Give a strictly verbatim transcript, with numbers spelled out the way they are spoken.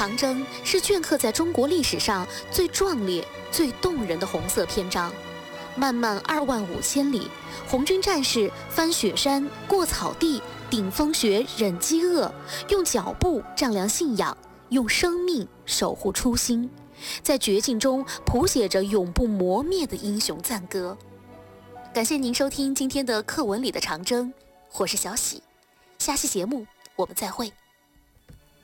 长征是镌刻在中国历史上最壮烈、最动人的红色篇章。漫漫二万五千里，红军战士翻雪山、过草地、顶风雪、忍饥饿，用脚步丈量信仰，用生命守护初心，在绝境中谱写着永不磨灭的英雄赞歌。感谢您收听今天的课文里的长征，我是小喜，下期节目我们再会。